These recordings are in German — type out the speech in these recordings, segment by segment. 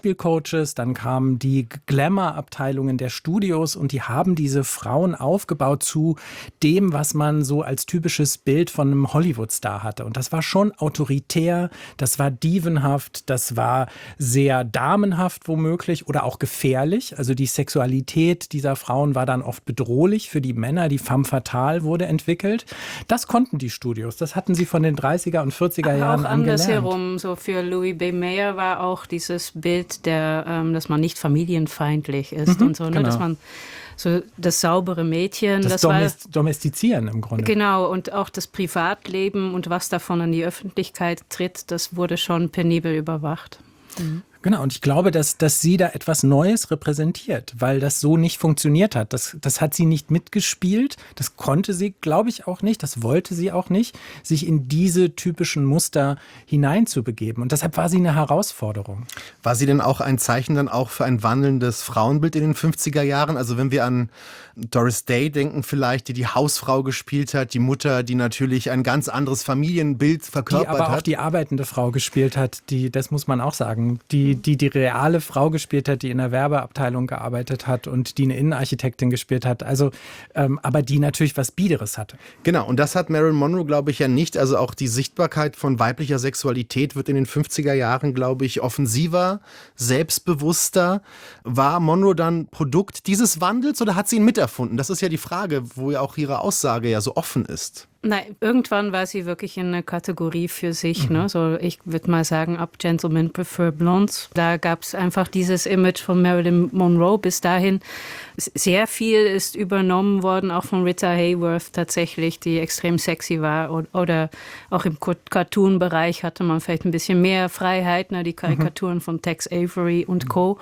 Schauspielcoaches, dann kamen die Glamour-Abteilungen der Studios und die haben diese Frauen aufgebaut zu dem, was man so als typisches Bild von einem Hollywood-Star hatte. Und das war schon autoritär, das war dievenhaft, das war sehr damenhaft womöglich oder auch gefährlich. Also die Sexualität dieser Frauen war dann oft bedrohlich für die Männer. Die femme fatale wurde entwickelt. Das konnten die Studios. Das hatten sie von den 30er und 40er Jahren auch an gelernt. andersherum. So für Louis B. Mayer war auch dieses Bild, dass man nicht familienfeindlich ist und so, ne? Genau. Dass man so das saubere Mädchen. Das Domestizieren im Grunde. Genau, und auch das Privatleben und was davon an die Öffentlichkeit tritt, das wurde schon penibel überwacht. Genau, und ich glaube, dass sie da etwas Neues repräsentiert, weil das so nicht funktioniert hat. Das hat sie nicht mitgespielt, das konnte sie, glaube ich, auch nicht, das wollte sie auch nicht, sich in diese typischen Muster hineinzubegeben. Und deshalb war sie eine Herausforderung. War sie denn auch ein Zeichen dann auch für ein wandelndes Frauenbild in den 50er Jahren? Also wenn wir an Doris Day denken vielleicht, die Hausfrau gespielt hat, die Mutter, die natürlich ein ganz anderes Familienbild verkörpert hat. Die aber auch die arbeitende Frau gespielt hat, das muss man auch sagen, die reale Frau gespielt hat, die in der Werbeabteilung gearbeitet hat und die eine Innenarchitektin gespielt hat, also aber die natürlich was Biederes hatte. Genau, und das hat Marilyn Monroe, glaube ich, ja nicht. Also auch die Sichtbarkeit von weiblicher Sexualität wird in den 50er Jahren, glaube ich, offensiver, selbstbewusster. War Monroe dann Produkt dieses Wandels oder hat sie ihn miterfunden? Das ist ja die Frage, wo ja auch ihre Aussage ja so offen ist. Nein, irgendwann war sie wirklich in einer Kategorie für sich. Ne? So, ich würde mal sagen, ab Gentlemen Prefer Blondes. Da gab es einfach dieses Image von Marilyn Monroe. Bis dahin sehr viel ist übernommen worden, auch von Rita Hayworth tatsächlich, die extrem sexy war. Oder auch im Cartoon-Bereich hatte man vielleicht ein bisschen mehr Freiheit. Ne? Die Karikaturen von Tex Avery und Co.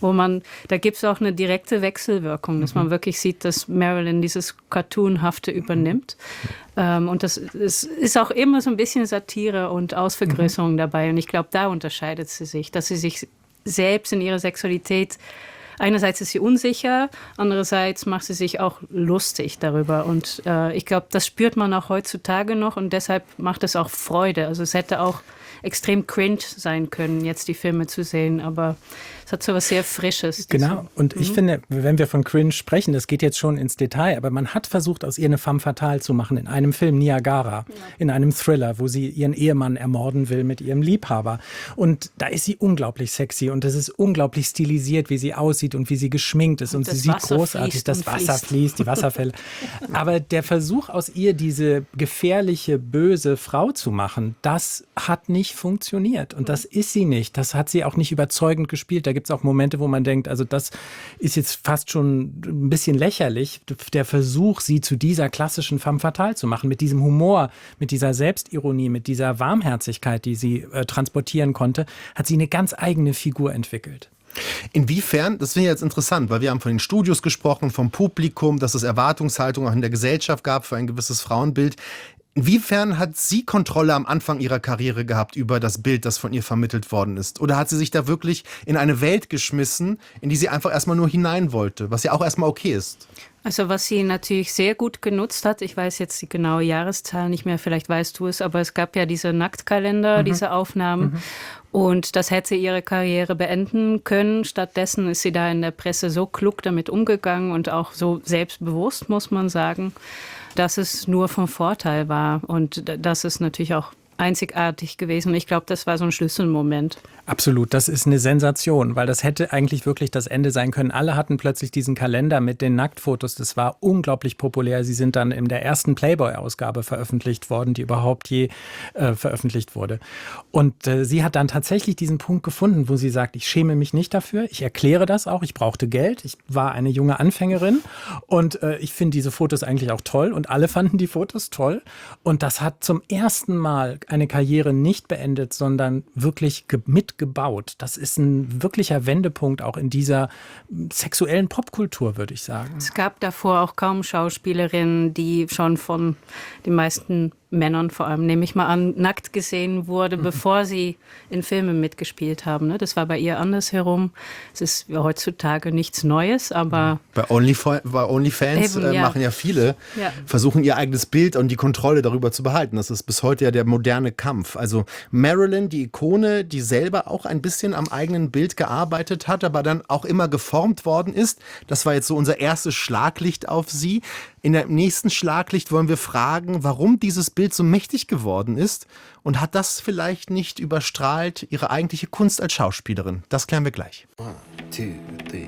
Da gibt es auch eine direkte Wechselwirkung, dass man wirklich sieht, dass Marilyn dieses Cartoonhafte übernimmt. Und das ist auch immer so ein bisschen Satire und Ausvergrößerung dabei. Und ich glaube, da unterscheidet sie sich, dass sie sich selbst in ihrer Sexualität, einerseits ist sie unsicher, andererseits macht sie sich auch lustig darüber. Und ich glaube, das spürt man auch heutzutage noch und deshalb macht es auch Freude. Also es hätte auch extrem cringe sein können, jetzt die Filme zu sehen, aber es hat so was sehr Frisches. Genau, und ich finde, wenn wir von cringe sprechen, das geht jetzt schon ins Detail, aber man hat versucht, aus ihr eine femme fatale zu machen in einem Film Niagara, in einem Thriller, wo sie ihren Ehemann ermorden will mit ihrem Liebhaber. Und da ist sie unglaublich sexy und es ist unglaublich stilisiert, wie sie aussieht und wie sie geschminkt ist und sie sieht großartig, das Wasser fließt, die Wasserfälle. Aber der Versuch, aus ihr diese gefährliche, böse Frau zu machen, das hat nicht funktioniert und das ist sie nicht. Das hat sie auch nicht überzeugend gespielt. Da gibt es auch Momente, wo man denkt, also das ist jetzt fast schon ein bisschen lächerlich, der Versuch, sie zu dieser klassischen femme fatale zu machen, mit diesem Humor, mit dieser Selbstironie, mit dieser Warmherzigkeit, die sie transportieren konnte, hat sie eine ganz eigene Figur entwickelt. Inwiefern, das finde ich jetzt interessant, weil wir haben von den Studios gesprochen, vom Publikum, dass es Erwartungshaltung auch in der Gesellschaft gab für ein gewisses Frauenbild. Inwiefern hat sie Kontrolle am Anfang ihrer Karriere gehabt über das Bild, das von ihr vermittelt worden ist? Oder hat sie sich da wirklich in eine Welt geschmissen, in die sie einfach erstmal nur hinein wollte, was ja auch erstmal okay ist? Also was sie natürlich sehr gut genutzt hat, ich weiß jetzt die genaue Jahreszahl nicht mehr, vielleicht weißt du es, aber es gab ja diese Nacktkalender, diese Aufnahmen und das hätte ihre Karriere beenden können. Stattdessen ist sie da in der Presse so klug damit umgegangen und auch so selbstbewusst, muss man sagen, dass es nur von Vorteil war und das ist natürlich auch einzigartig gewesen. Und ich glaube, das war so ein Schlüsselmoment. Absolut, das ist eine Sensation, weil das hätte eigentlich wirklich das Ende sein können. Alle hatten plötzlich diesen Kalender mit den Nacktfotos. Das war unglaublich populär. Sie sind dann in der ersten Playboy-Ausgabe veröffentlicht worden, die überhaupt je veröffentlicht wurde. Und sie hat dann tatsächlich diesen Punkt gefunden, wo sie sagt, ich schäme mich nicht dafür. Ich erkläre das auch. Ich brauchte Geld. Ich war eine junge Anfängerin und ich finde diese Fotos eigentlich auch toll und alle fanden die Fotos toll. Und das hat zum ersten Mal eine Karriere nicht beendet, sondern wirklich mitgebaut. Das ist ein wirklicher Wendepunkt auch in dieser sexuellen Popkultur, würde ich sagen. Es gab davor auch kaum Schauspielerinnen, die schon von den meisten Männern vor allem, nehme ich mal an, nackt gesehen wurde, bevor sie in Filmen mitgespielt haben. Ne? Das war bei ihr andersherum. Es ist heutzutage nichts Neues, aber... Bei OnlyFans eben, machen ja viele, versuchen ihr eigenes Bild und die Kontrolle darüber zu behalten. Das ist bis heute ja der moderne Kampf. Also Marilyn, die Ikone, die selber auch ein bisschen am eigenen Bild gearbeitet hat, aber dann auch immer geformt worden ist. Das war jetzt so unser erstes Schlaglicht auf sie. In dem nächsten Schlaglicht wollen wir fragen, warum dieses Bild so mächtig geworden ist und hat das vielleicht nicht überstrahlt ihre eigentliche Kunst als Schauspielerin? Das klären wir gleich. 1, 2, 3.